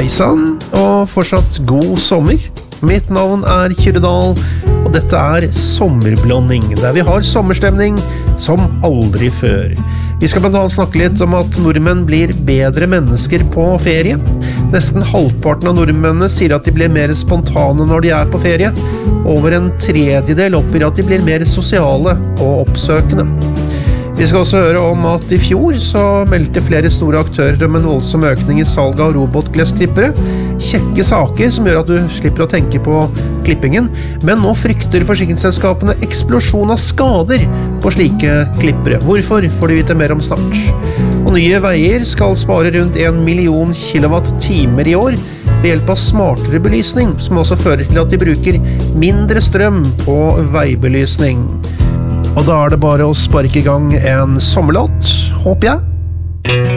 Hei sann, og fortsatt god sommer. Mitt navn Kyrre Dahl, og dette Sommerblanding, der vi har sommerstemning som aldri før. Vi skal blant annet snakke litt om at nordmenn blir bedre mennesker på ferie. Nesten halvparten av nordmennene sier at de blir mer spontane når de på ferie. Over en tredjedel oppgir at de blir mer sosiale og oppsøkende. Vi skal også høre om at i fjor så meldte flere store aktører om en voldsom økning i salg av robotgressklippere. Kjekke saker som gjør at du slipper å tenke på klippingen, men nå frykter forsikringsselskapene eksplosjon av skader på slike klippere. Hvorfor får du vite mer om snart. Og Nye Veier skal spare rundt 1 million kilowatt-timer i år ved hjelp av smartere belysning, som også fører til at de bruker mindre strøm på veibelysning. Og da det bare å sparke i gang en sommerlåt, håper jeg.